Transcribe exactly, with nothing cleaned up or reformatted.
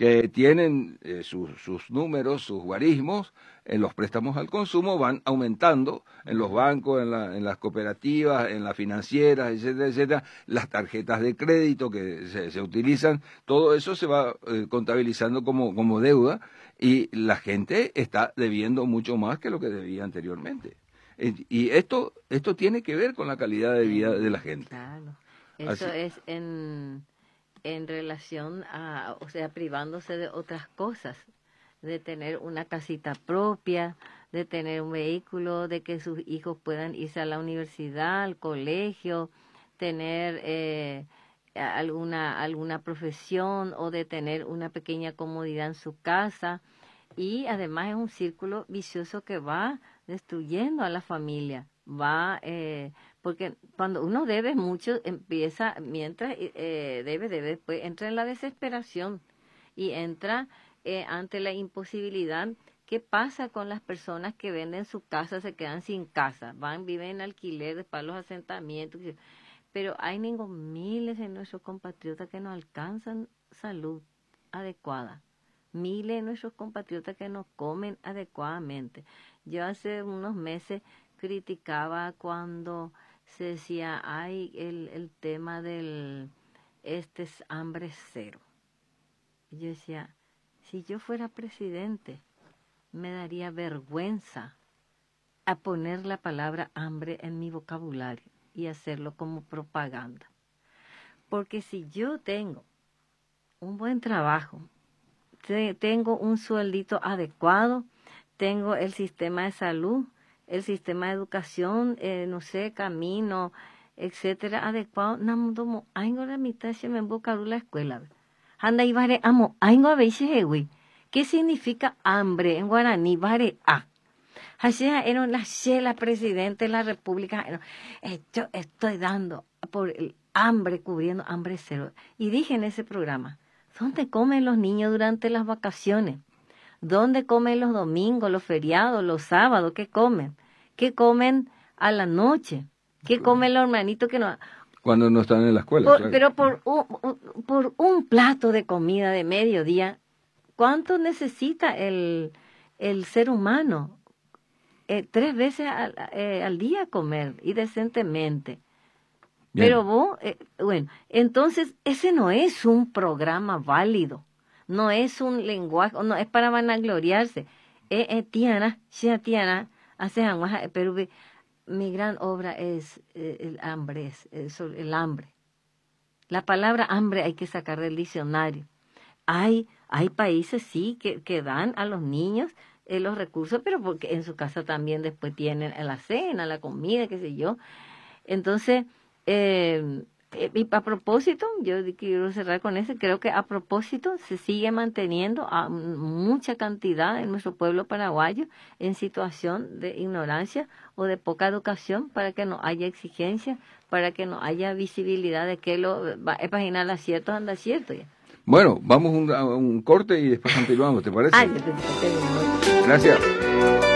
que tienen eh, sus, sus números, sus guarismos, en los préstamos al consumo van aumentando en los bancos, en, la, en las cooperativas, en las financieras, etcétera, etcétera, las tarjetas de crédito que se, se utilizan, todo eso se va eh, contabilizando como, como deuda y la gente está debiendo mucho más que lo que debía anteriormente. Y esto esto tiene que ver con la calidad de vida de la gente. Claro, eso Así. es en, en relación a, o sea, privándose de otras cosas, de tener una casita propia, de tener un vehículo, de que sus hijos puedan irse a la universidad, al colegio, tener eh, alguna alguna profesión o de tener una pequeña comodidad en su casa. Y además es un círculo vicioso que va destruyendo a la familia, va eh, porque cuando uno debe mucho empieza, mientras eh, debe, debe, después entra en la desesperación y entra eh, ante la imposibilidad. ¿Qué pasa con las personas que venden su casa, se quedan sin casa, van, viven en alquiler, después los asentamientos? Pero hay ningún miles de nuestros compatriotas que no alcanzan salud adecuada. Miles de nuestros compatriotas que no comen adecuadamente. Yo hace unos meses criticaba cuando se decía, ay, el, el tema del, este es hambre cero. Y yo decía, si yo fuera presidente, me daría vergüenza a poner la palabra hambre en mi vocabulario y hacerlo como propaganda. Porque si yo tengo un buen trabajo, tengo un sueldito adecuado, tengo el sistema de salud, el sistema de educación, eh, no sé, camino, etcétera, adecuado, namudomo, aingo la mitad se me busca la escuela. Anda y vare amo, aingo a veces hewi. ¿Qué significa hambre en guaraní? Vare a. Hasea era la shela presidente de la República. Yo estoy dando por el hambre, cubriendo hambre cero. Y dije en ese programa, ¿dónde comen los niños durante las vacaciones? ¿Dónde comen los domingos, los feriados, los sábados? ¿Qué comen? ¿Qué comen a la noche? ¿Qué comen los hermanitos que no? Cuando no están en la escuela. Por, Claro. Pero por un, por un plato de comida de mediodía, ¿cuánto necesita el, el ser humano? Eh, tres veces al, eh, al día comer y decentemente. Bien. Pero vos, eh, bueno, entonces ese no es un programa válido, no es un lenguaje, no es para vanagloriarse. Eh, eh, tiana, sea tiana, hace aguas, pero mi gran obra es eh, el hambre, es, es el hambre. La palabra hambre hay que sacar del diccionario. Hay, hay países, sí, que, que dan a los niños eh, los recursos, pero porque en su casa también después tienen la cena, la comida, qué sé yo. Entonces, Eh, y a propósito, yo quiero cerrar con eso, creo que a propósito se sigue manteniendo a mucha cantidad en nuestro pueblo paraguayo en situación de ignorancia o de poca educación, para que no haya exigencia, para que no haya visibilidad de que lo va a imaginar acierto anda cierto ya. Bueno, vamos a un, a un corte y después continuamos, ¿te parece? Ay, Gracias.